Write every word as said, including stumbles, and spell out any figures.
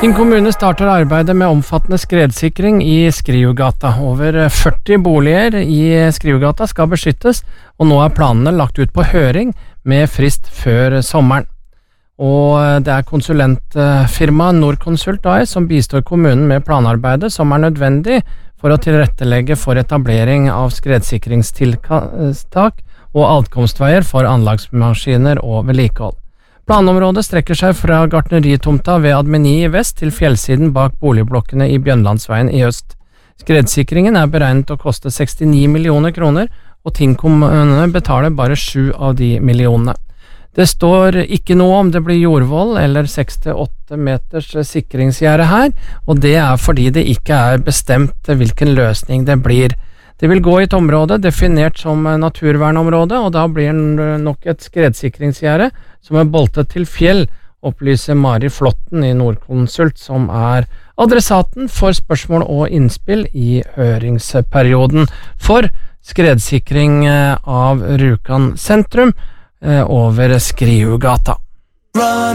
Tinn kommune starter arbeidet med omfattende skredsikring i Skriugata. Over førti boliger i Skriugata skal beskyttes, og nå er planene lagt ut på høring med frist før sommeren. Og det er konsulentfirmaet Norconsult A S som bistår kommunen med planarbeidet som er nødvendig for å tilrettelegge for etablering av skredsikringstiltak og adkomstveier for anlagsmaskiner og vedlikehold. Planområdet strekker seg fra gartneritomta ved Admeni i vest til fjellsiden bak boligblokkene i Bjønlandsveien i øst. Skredsikringen er beregnet å koste sekstini millioner kroner, og Tinn kommune betaler bare sju av de millionene. Det står ikke noe om det blir jordvoll eller seks til åtte meters sikringsgjerde her, og det er fordi det ikke er bestemt hvilken løsning det blir. Det vil gå i et område definert som naturvernområde, og da blir det nok et skredsikringsgjerde som er boltet til fjell, opplyser Mari Flotten i Norconsult, som er adressaten for spørsmål og innspill i høringsperioden for skredsikring av Rjukan sentrum over Skriugata.